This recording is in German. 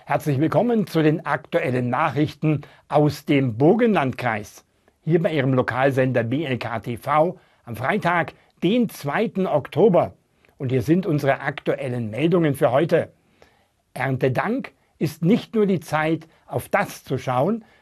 Herzlich willkommen zu den aktuellen Nachrichten aus dem Burgenlandkreis. Hier bei Ihrem Lokalsender BLK TV am Freitag, den 2. Oktober. Und hier sind unsere aktuellen Meldungen für heute. Erntedank ist nicht nur die Zeit, auf das zu schauen,